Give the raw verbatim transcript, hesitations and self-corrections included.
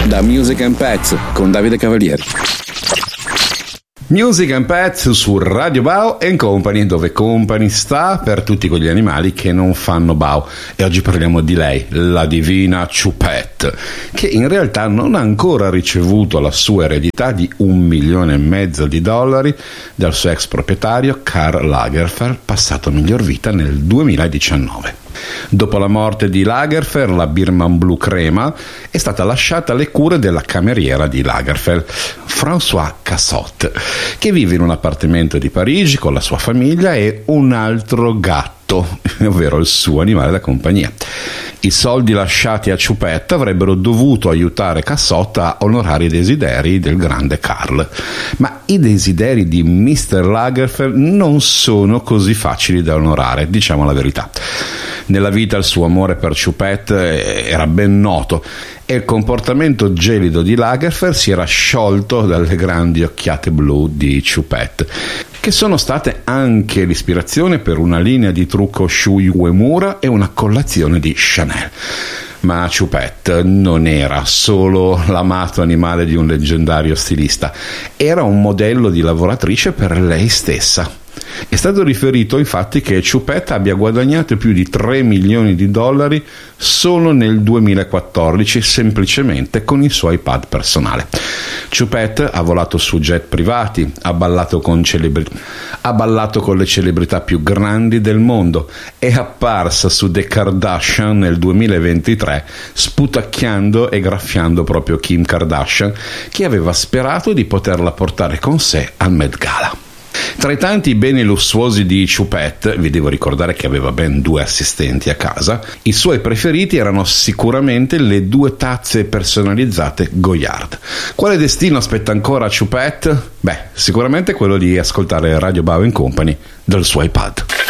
da Music and Pets con Davide Cavalieri. Music and Pets su Radio Bao and Company, dove Company sta per tutti quegli animali che non fanno Bao. E oggi parliamo di lei, la divina Choupette, che in realtà non ha ancora ricevuto la sua eredità di un milione e mezzo di dollari dal suo ex proprietario Karl Lagerfeld, passato a miglior vita nel duemiladiciannove. Dopo la morte di Lagerfeld, la Birman blu crema è stata lasciata alle cure della cameriera di Lagerfeld, François Cassot, che vive in un appartamento di Parigi con la sua famiglia e un altro gatto, ovvero il suo animale da compagnia. I soldi lasciati a Choupette avrebbero dovuto aiutare Cassot a onorare i desideri del grande Karl, ma i desideri di mister Lagerfeld non sono così facili da onorare, diciamo la verità. Nella vita il suo amore per Choupette era ben noto e il comportamento gelido di Lagerfeld si era sciolto dalle grandi occhiate blu di Choupette, che sono state anche l'ispirazione per una linea di trucco Shui Uemura e una collazione di Chanel. Ma Choupette non era solo l'amato animale di un leggendario stilista, era un modello di lavoratrice per lei stessa. È stato riferito infatti che Choupette abbia guadagnato più di tre milioni di dollari solo nel duemilaquattordici, semplicemente con il suo iPad personale. Choupette ha volato su jet privati, ha ballato con celebri- ha ballato con le celebrità più grandi del mondo, è apparsa su The Kardashian nel duemilaventitré sputacchiando e graffiando proprio Kim Kardashian, che aveva sperato di poterla portare con sé al Met Gala. Tra i tanti beni lussuosi di Choupette, vi devo ricordare che aveva ben due assistenti a casa, i suoi preferiti erano sicuramente le due tazze personalizzate Goyard. Quale destino aspetta ancora a Choupette? Beh, sicuramente quello di ascoltare Radio Bao and Company dal suo iPad.